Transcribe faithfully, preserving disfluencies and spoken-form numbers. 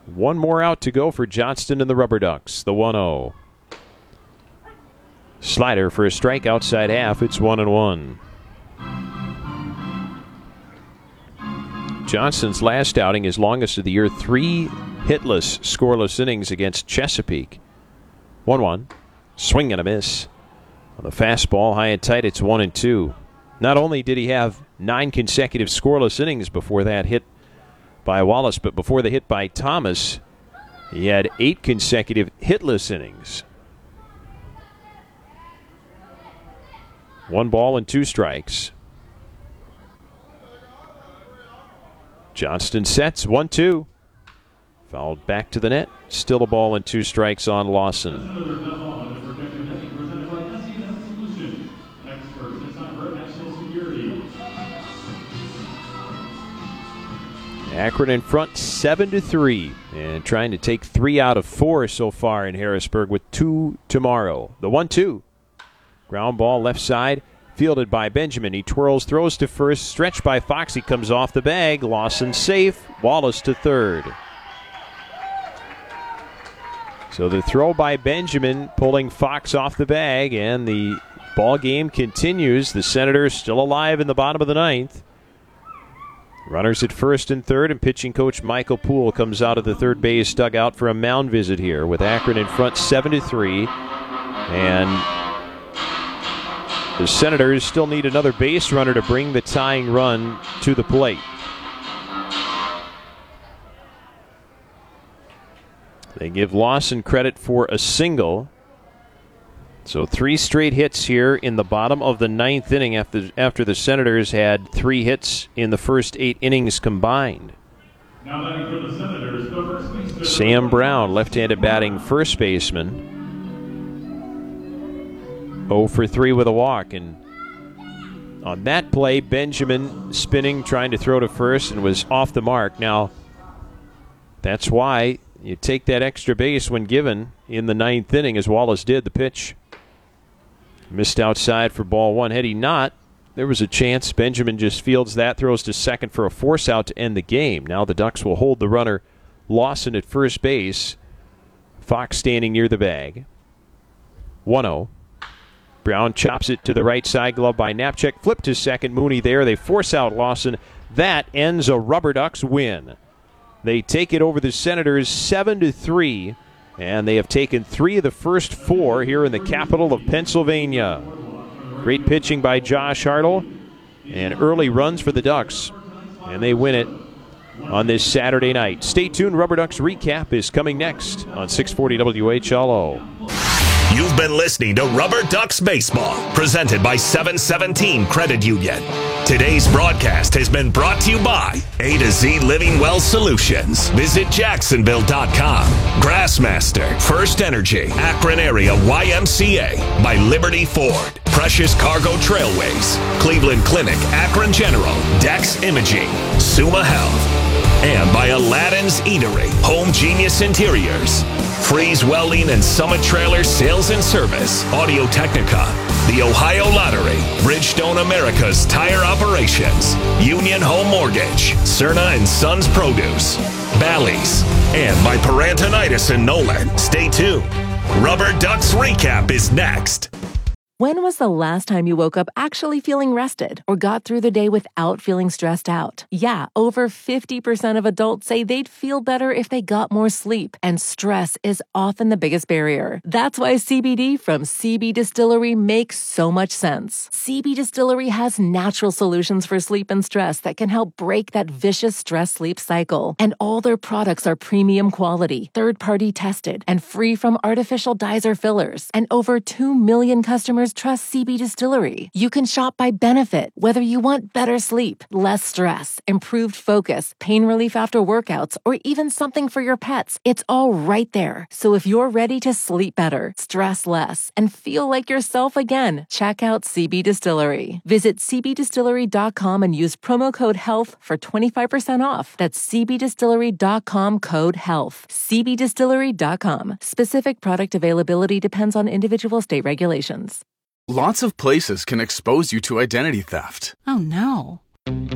One more out to go for Johnston and the Rubber Ducks. The one oh. Slider for a strike outside half. It's one and one. Johnston's last outing, his longest of the year, three hitless, scoreless innings against Chesapeake. one one. Swing and a miss. On the fastball, high and tight, it's one and two. Not only did he have nine consecutive scoreless innings before that hit by Wallace, but before the hit by Thomas, he had eight consecutive hitless innings. One ball and two strikes. Johnston sets, one two. Fouled back to the net. Still a ball and two strikes on Lawson. Akron in front seven to three, and trying to take three out of four so far in Harrisburg with two tomorrow. The one two. Ground ball left side, fielded by Benjamin. He twirls, throws to first, stretched by Fox. He comes off the bag. Lawson safe. Wallace to third. So the throw by Benjamin pulling Fox off the bag, and the ball game continues. The Senators still alive in the bottom of the ninth. Runners at first and third, and pitching coach Michael Poole comes out of the third base dugout for a mound visit here with Akron in front seven to three. And the Senators still need another base runner to bring the tying run to the plate. They give Lawson credit for a single. So three straight hits here in the bottom of the ninth inning after, after the Senators had three hits in the first eight innings combined. Now batting for the Senators, the first baseman, Sam Brown, left-handed batting first baseman. oh for three with a walk. And on that play, Benjamin spinning, trying to throw to first, and was off the mark. Now, that's why you take that extra base when given in the ninth inning, as Wallace did. The pitch missed outside for ball one. Had he not, there was a chance. Benjamin just fields that, throws to second for a force out to end the game. Now the Ducks will hold the runner Lawson at first base. Fox standing near the bag. one oh. Brown chops it to the right side, glove by Knapczyk. Flip to second. Mooney there. They force out Lawson. That ends a Rubber Ducks win. They take it over the Senators seven to three. And they have taken three of the first four here in the capital of Pennsylvania. Great pitching by Josh Hartle and early runs for the Ducks. And they win it on this Saturday night. Stay tuned. Rubber Ducks recap is coming next on six forty W H L O. You've been listening to Rubber Ducks Baseball, presented by seven seventeen Credit Union. Today's broadcast has been brought to you by A to Z Living Well Solutions. Visit Jacksonville dot com. Grassmaster, First Energy, Akron Area Y M C A, by Liberty Ford, Precious Cargo Trailways, Cleveland Clinic, Akron General, Dex Imaging, Suma Health, and by Aladdin's Eatery, Home Genius Interiors, Freeze Welding and Summit Trailer Sales and Service, Audio Technica, the Ohio Lottery, Bridgestone America's Tire Operations, Union Home Mortgage, Cerna and Sons Produce, Bally's, and by Parantonitis and Nolan. Stay tuned. Rubber Ducks Recap is next. When was the last time you woke up actually feeling rested or got through the day without feeling stressed out? Yeah, over fifty percent of adults say they'd feel better if they got more sleep, and stress is often the biggest barrier. That's why C B D from C B Distillery makes so much sense. C B Distillery has natural solutions for sleep and stress that can help break that vicious stress-sleep cycle. And all their products are premium quality, third-party tested, and free from artificial dyes or fillers. And over two million customers trust C B Distillery. You can shop by benefit, whether you want better sleep, less stress, improved focus, pain relief after workouts, or even something for your pets. It's all right there. So if you're ready to sleep better, stress less, and feel like yourself again, check out C B Distillery. Visit C B distillery dot com and use promo code HEALTH for twenty-five percent off. That's C B distillery dot com code HEALTH. C B distillery dot com. Specific product availability depends on individual state regulations. Lots of places can expose you to identity theft. Oh no.